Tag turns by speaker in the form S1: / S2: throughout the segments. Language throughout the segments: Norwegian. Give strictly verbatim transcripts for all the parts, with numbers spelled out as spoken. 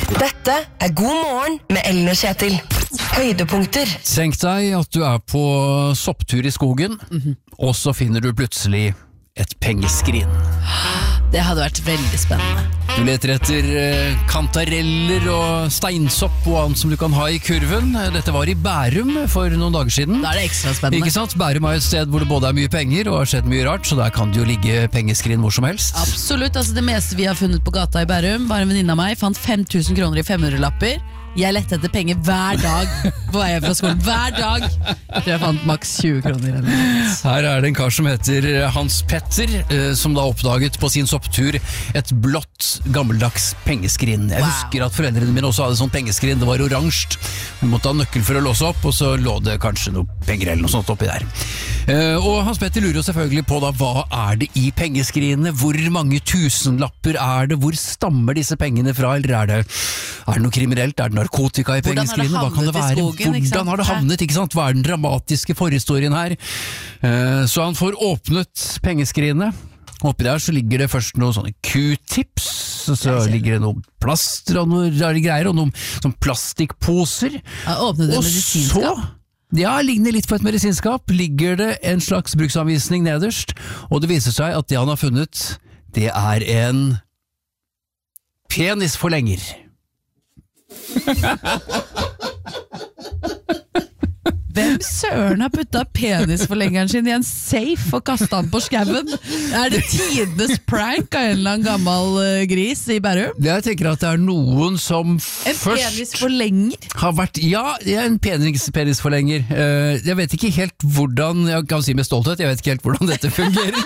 S1: Dette er God morgen med Ellen og Kjetil. Høydepunkter.
S2: Tenk deg at du er på sopptur i skogen, mm-hmm. og så finner du plutselig et pengeskrin.
S3: Det hadde vært veldig spennende.
S2: Du leter etter eh, kantareller og steinsopp og annet som du kan ha i kurven. Dette var i Bærum for noen dager siden.
S3: Da er det ekstra spennende.
S2: Ikke sant? Bærum er et sted hvor det både er mye penger og har skjedd mye rart, så der kan det jo ligge pengeskrin hvor som helst.
S3: Absolutt, altså det meste vi har funnet på gata i Bærum, var en venninne av meg, fant fem tusen kroner i femhundrelapper. Jeg lette etter penger hver dag på vei fra skolen. Hver dag! Jeg fant maks tjue kroner.
S2: Her er det en kar som heter Hans Petter, som da oppdaget på sin sopptur et blått, gammeldags pengeskrin. Jeg wow. husker at foreldrene mine også hadde sånn pengeskrin. Det var oransje. Du måtte ha nøkkel for å låse opp, og så lå det kanskje noe penger eller noe sånt oppi der. Og Hans Petter lurer jo selvfølgelig på da, hva er det i pengeskrinene? Hvor mange tusenlapper er det? Hvor stammer disse pengene fra? Eller er det, er det noe kriminelt? Er det narkotika i pengeskrinene? Hva kan det være?
S3: Skogen,
S2: Hvordan har det havnet? Ikke sant? Hva er den dramatiske forhistorien her? Så han får åpnet pengeskrinene. Oppi der så ligger det først noen sånne Q-tips, og så ligger det noen plaster og noen rare greier, og noen sånn plastikkposer.
S3: Ja, åpnet det medisinskap?
S2: Ja, ligner litt på et medisinskap. Ligger det en slags bruksanvisning nederst, og det viser seg at det han har funnet, det er en penisforlenger.
S3: Hvem søren har puttet penisforlengeren sin i en safe og kastet den på skaven? Er det tidenes prank av en eller annen gammel uh, gris i Bærum?
S2: Jeg tenker at det er noen som
S3: en
S2: først...
S3: En penisforlenger?
S2: Har vært, ja, en penis, penisforlenger. Uh, jeg vet ikke helt hvordan, jeg kan si med stolthet, jeg vet ikke helt hvordan dette fungerer.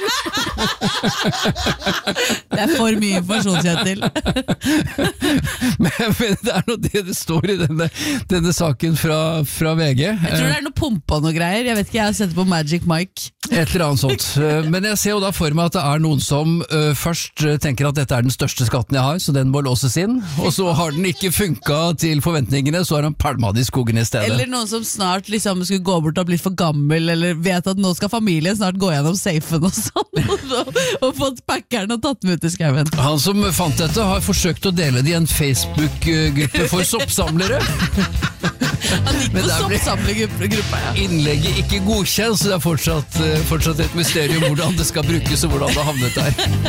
S3: Det er for mye informasjon, Kjetil.
S2: men, men det er noe det det står i denne, denne saken fra, fra V G.
S3: Jeg tror det er noe pumpe og noe greier. Jeg vet ikke, jeg har sett det på Magic Mike.
S2: Et eller annet sånt. Men jeg ser jo da for meg at det er noen som uh, først tenker at dette er den største skatten jeg har, så den må låses inn. Og så har den ikke funket til forventningene, så har han palma det i skogen i stedet.
S3: Eller noen som snart liksom skulle gå bort og bli for gammel, eller vet at nå skal familien snart gå gjennom safen og sånn, og, og fått packeren og tatt med ut i skaven.
S2: Han som fant dette har forsøkt å dele det i en Facebook-gruppe for soppsamlere.
S3: Han gikk på soppsamlergruppa, ja.
S2: Innlegget ikke godkjent, så det er fortsatt, fortsatt et mysterium hvordan det skal brukes og hvordan det har havnet der.